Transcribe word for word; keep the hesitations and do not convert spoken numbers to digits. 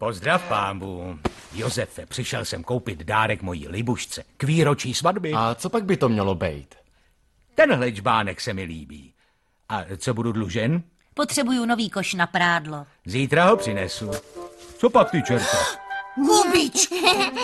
Pozdrav, pámbu. Josefe, přišel jsem koupit dárek mojí libušce k výročí svatby. A co pak by to mělo být? Tenhle čbánek se mi líbí. A co budu dlužen? Potřebuju nový koš na prádlo. Zítra ho přinesu. Co pak ty, čerto? Hubič!